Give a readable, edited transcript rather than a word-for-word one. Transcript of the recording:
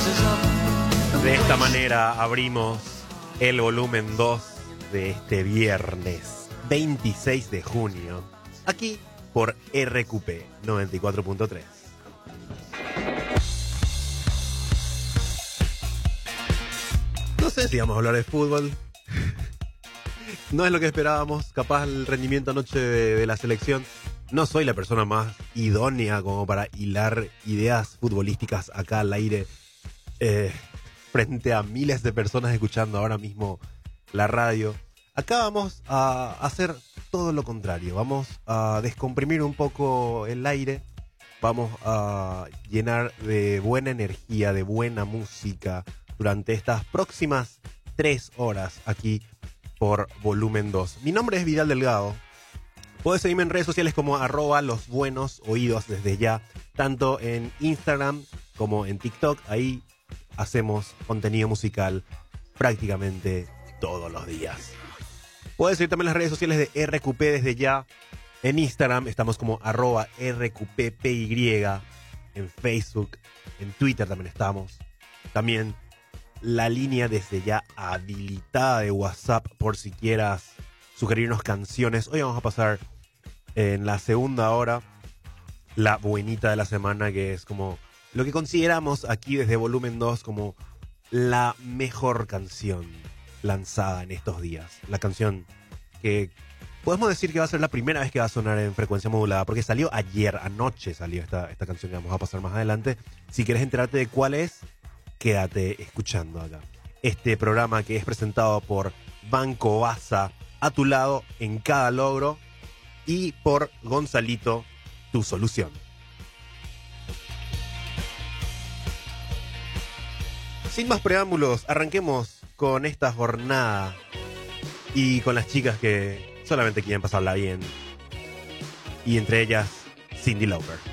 De esta manera abrimos el volumen 2 de este viernes 26 de junio, aquí por RQP 94.3. No sé si vamos a hablar de fútbol. No es lo que esperábamos. Capaz el rendimiento anoche de la selección. No soy la persona más idónea como para hilar ideas futbolísticas acá al aire, frente a miles de personas escuchando ahora mismo la radio. Acá vamos a hacer todo lo contrario. Vamos a descomprimir un poco el aire. Vamos a llenar de buena energía, de buena música durante estas próximas 3 horas aquí por Volumen 2. Mi nombre es Vidal Delgado. Puedes seguirme en redes sociales como @losbuenosoídos desde ya, tanto en Instagram como en TikTok. Ahí hacemos contenido musical prácticamente todos los días. Puedes seguir también las redes sociales de RQP desde ya. En Instagram estamos como @RQPPY. En Facebook, en Twitter también estamos. También la línea desde ya habilitada de WhatsApp por si quieras sugerirnos canciones. Hoy vamos a pasar en la segunda hora la buenita de la semana, que es como lo que consideramos aquí desde Volumen 2 como la mejor canción lanzada en estos días. La canción que podemos decir que va a ser la primera vez que va a sonar en frecuencia modulada, porque salió ayer, anoche salió esta canción que vamos a pasar más adelante. Si quieres enterarte de cuál es, quédate escuchando acá. Este programa que es presentado por Banco Baza, a tu lado en cada logro, y por Gonzalito, tu solución. Sin más preámbulos, arranquemos con esta jornada y con las chicas que solamente quieren pasarla bien. Y entre ellas, Cyndi Lauper.